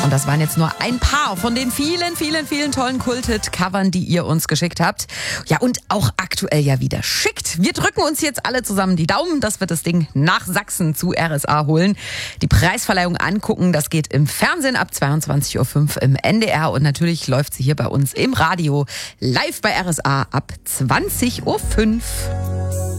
Und das waren jetzt nur ein paar von den vielen, vielen, vielen tollen Kult-Hit-Covern, die ihr uns geschickt habt. Ja, und auch aktuell ja wieder schickt. Wir drücken uns jetzt alle zusammen die Daumen, dass wir das Ding nach Sachsen zu RSA holen. Die Preisverleihung angucken, das geht im Fernsehen ab 22.05 Uhr im NDR. Und natürlich läuft sie hier bei uns im Radio live bei RSA ab 20.05 Uhr.